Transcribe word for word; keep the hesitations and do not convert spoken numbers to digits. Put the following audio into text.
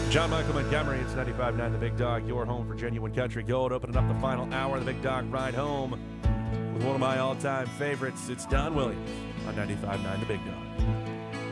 John Michael Montgomery, it's ninety-five point nine The Big Dog, your home for genuine country gold. Opening up the final hour of The Big Dog Ride Home with one of my all-time favorites. It's Don Williams on ninety-five point nine The Big Dog.